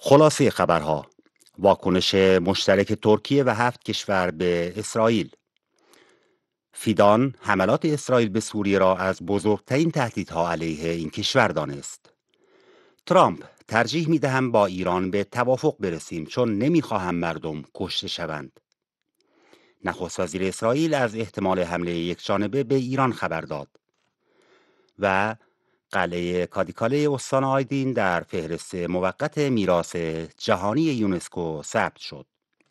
خلاصه خبرها: واکنش مشترک ترکیه و 7 کشور به اسرائیل. فیدان حملات اسرائیل به سوریه را از بزرگترین تهدیدها علیه این کشور دانست. ترامپ: ترجیح می‌دهم با ایران به توافق برسیم چون نمی‌خواهم مردم کشته شوند. نخست وزیر اسرائیل از احتمال حمله یکجانبه به ایران خبر داد. و قلعه کادیکاله استان آیدین در فهرست موقت میراث جهانی یونسکو ثبت شد.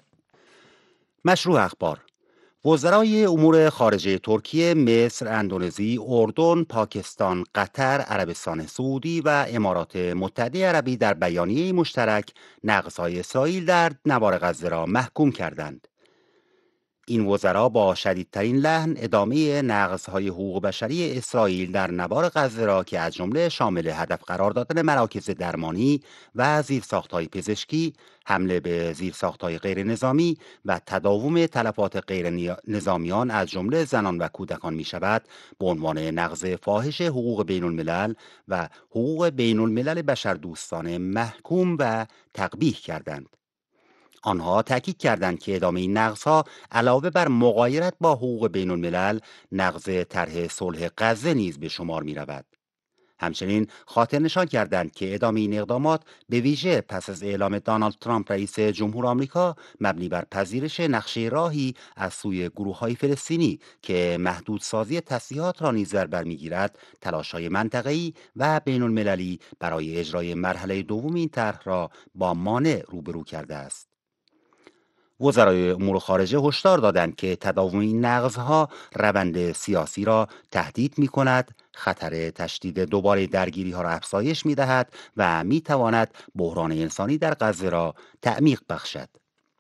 مشروع اخبار: وزرای امور خارجه ترکیه، مصر، اندونزی، اردن، پاکستان، قطر، عربستان سعودی و امارات متحده عربی در بیانیه مشترک نقض‌های اسرائیل در نوار غزه را محکوم کردند. این وزرا با شدیدترین لحن ادامه نقض‌های حقوق بشری اسرائیل در نوار غزه را که از جمله شامل هدف قرار دادن مراکز درمانی و زیرساخت‌های پزشکی، حمله به زیرساخت‌های غیر نظامی و تداوم تلفات غیر نظامیان از جمله زنان و کودکان می شود، به عنوان نقض فاحش حقوق بین الملل و حقوق بین الملل بشردوستانه محکوم و تقبیح کردند. آنها تاکید کردند که ادامه این نقض‌ها علاوه بر مغایرت با حقوق بین الملل، نقض طرح صلح غزه نیز به شمار می رود. همچنین خاطر نشان کردند که ادامه این اقدامات به ویژه پس از اعلام دونالد ترامپ رئیس جمهور آمریکا مبنی بر پذیرش نقشه راهی از سوی گروه‌های فلسطینی که محدودسازی تسلیحات را نیز در بر می‌گیرد، تلاش‌های منطقه‌ای و بین المللی برای اجرای مرحله دوم این طرح را با مانع روبرو کرده است. وزرای امور خارجه هشدار دادند که تداوم این نقض‌ها روند سیاسی را تهدید می‌کند، خطر تشدید دوباره درگیری‌ها را افزایش می‌دهد و می‌تواند بحران انسانی در غزه را تعمیق بخشد.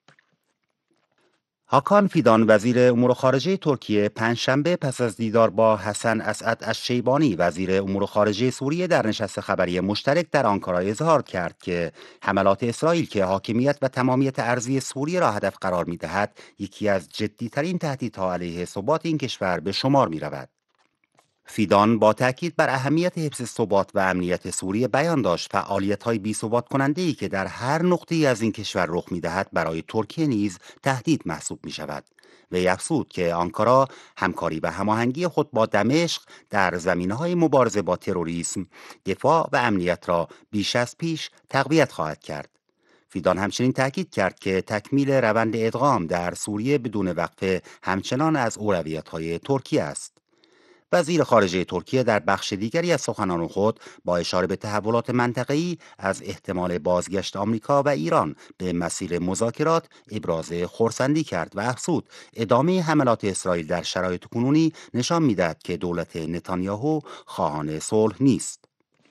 هاکان فیدان وزیر امور خارجه ترکیه پنجشنبه پس از دیدار با حسن اسعد الشیبانی وزیر امور خارجه سوریه در نشست خبری مشترک در آنکارا اظهار کرد که حملات اسرائیل که حاکمیت و تمامیت ارضی سوریه را هدف قرار می‌دهد، یکی از جدی‌ترین تهدیدها علیه ثبات این کشور به شمار می‌رود. فیدان با تاکید بر اهمیت حفظ ثبات و امنیت سوریه بیان داشت فعالیت‌های بی‌ثبات کننده‌ای که در هر نقطه‌ای از این کشور رخ می‌دهد برای ترکیه نیز تهدید محسوب می‌شود. وی افزود که آنکارا همکاری و هماهنگی خود با دمشق در زمینه‌های مبارزه با تروریسم، دفاع و امنیت را بیش از پیش تقویت خواهد کرد. فیدان همچنین تاکید کرد که تکمیل روند ادغام در سوریه بدون وقفه همچنان از اولویت‌های ترکیه است. وزیر خارجه ترکیه در بخش دیگری از سخنان خود با اشاره به تحولات منطقه‌ای از احتمال بازگشت آمریکا و ایران به مسیر مذاکرات ابراز خرسندی کرد و افزود ادامه حملات اسرائیل در شرایط کنونی نشان می‌دهد که دولت نتانیاهو خواهان صلح نیست.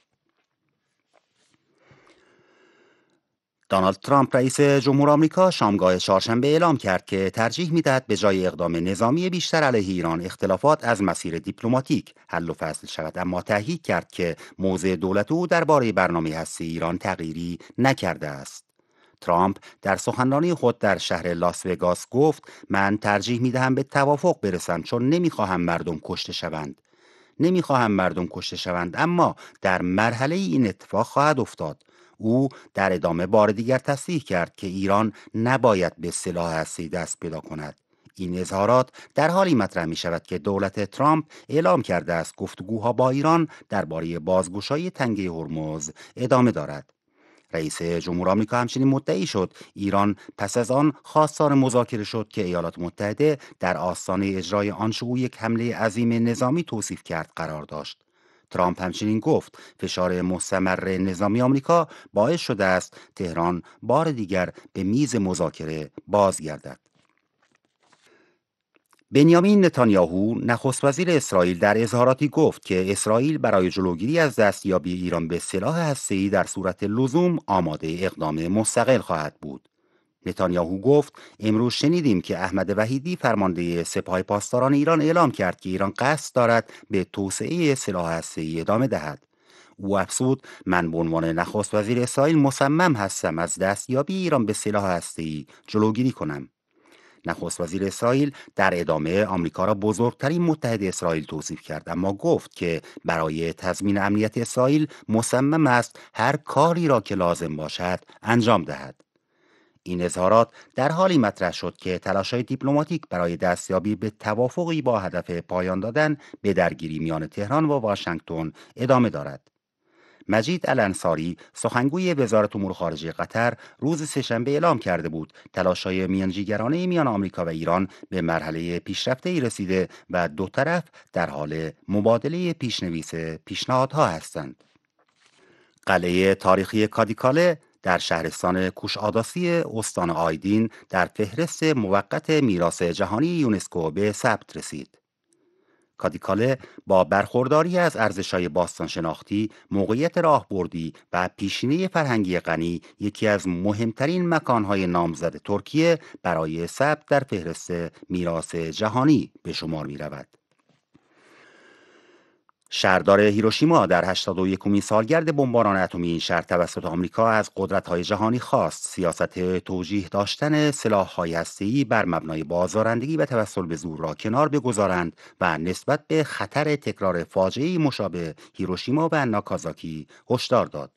دونالد ترامپ رئیس جمهور آمریکا شامگاه چهارشنبه اعلام کرد که ترجیح می‌دهد به جای اقدام نظامی بیشتر علیه ایران، اختلافات از مسیر دیپلماتیک حل و فصل شود، اما تاکید کرد که موضع دولت او درباره برنامه هسته ایران تغییری نکرده است. ترامپ در سخنرانی خود در شهر لاس وگاس گفت: من ترجیح می‌دهم به توافق برسم چون نمی‌خواهم مردم کشته شوند. نمیخواهم مردم کشته شوند، اما در مرحله این اتفاق خواهد افتاد. او در ادامه بار دیگر تصریح کرد که ایران نباید به سلاح هسته‌ای دست پیدا کند. این اظهارات در حالی مطرح می شود که دولت ترامپ اعلام کرده است گفتگوها با ایران درباره بازگشایی تنگه هرمز ادامه دارد. رئیس جمهور آمریکا همچنین مدعی شد ایران پس از آن خواستار مذاکره شد که ایالات متحده در آستانه اجرای آنچه او یک حمله عظیم نظامی توصیف کرد قرار داشت. ترامپ همچنین گفت فشار مستمر نظامی آمریکا باعث شده است تهران بار دیگر به میز مذاکره بازگردد. بنیامین نتانیاهو نخست وزیر اسرائیل در اظهاراتی گفت که اسرائیل برای جلوگیری از دستیابی ایران به سلاح هسته‌ای در صورت لزوم آماده اقدام مستقل خواهد بود. نتانیاهو گفت امروز شنیدیم که احمد وحیدی فرمانده سپاه پاسداران ایران اعلام کرد که ایران قصد دارد به توسعه سلاح هسته‌ای ادامه دهد. او افزود من به عنوان نخست وزیر اسرائیل مصمم هستم از دستیابی ایران به سلاح هسته‌ای جلوگیری کنم. نخست وزیر اسرائیل در ادامه آمریکا را بزرگترین متحد اسرائیل توصیف کرد، اما گفت که برای تضمین امنیت اسرائیل مصمم است هر کاری را که لازم باشد انجام دهد. این اظهارات در حالی مطرح شد که تلاش‌های دیپلماتیک برای دستیابی به توافقی با هدف پایان دادن به درگیری میان تهران و واشنگتن ادامه دارد. مجید الانصاری، سخنگوی وزارت امور خارجه قطر، روز سه‌شنبه اعلام کرده بود تلاش‌های میانجیگرانه میان آمریکا و ایران به مرحله پیشرفته‌ای رسیده و دو طرف در حال مبادله پیشنویس پیشنهادها هستند. قلعه تاریخی کادیکاله در شهرستان کوش آداسی استان آیدین در فهرست موقت میراث جهانی یونسکو به ثبت رسید. کادیکاله با برخورداری از ارزش‌های باستانشناختی، موقعیت راهبردی و پیشینه فرهنگی غنی، یکی از مهمترین مکان‌های نامزد ترکیه برای ثبت در فهرست میراث جهانی به شمار می‌رود. شهردار هیروشیما در 81مین سالگرد بمباران اتمی این شهر توسط آمریکا از قدرت‌های جهانی خواست سیاست توجیه داشتن سلاح‌های هسته‌ای بر مبنای بازدارندگی و توسل به زور را کنار بگذارند و نسبت به خطر تکرار فاجعه‌ای مشابه هیروشیما و ناکازاکی هشدار داد.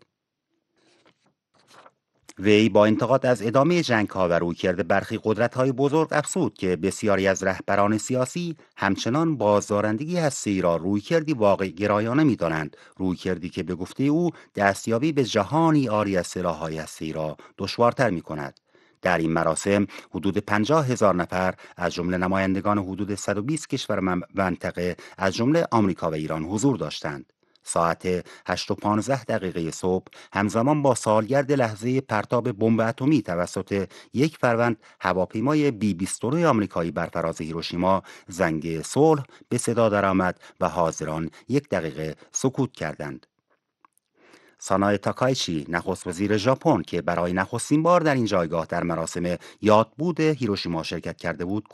وی با انتقاد از ادامه جنگ‌ها و رویکرد برخی قدرت‌های بزرگ افزود که بسیاری از رهبران سیاسی همچنان بازدارندگی هسته‌ای را رویکردی واقع گرایانه می‌دانند، رویکردی که به گفته او دستیابی به جهانی عاری از سلاح‌های هسته‌ای را دشوارتر می‌کند. در این مراسم حدود 50,000 نفر از جمله نمایندگان حدود 120 کشور منطقه از جمله آمریکا و ایران حضور داشتند. ساعت 8:15 صبح همزمان با سالگرد لحظه پرتاب بمب اتمی توسط یک فروند هواپیمای بی 29 آمریکایی بر فراز هیروشیما زنگ صلح به صدا درآمد و حاضران 1 دقیقه سکوت کردند. سانای تاکایچی، نخست وزیر ژاپن که برای نخستین بار در این جایگاه در مراسم یادبود هیروشیما شرکت کرده بود،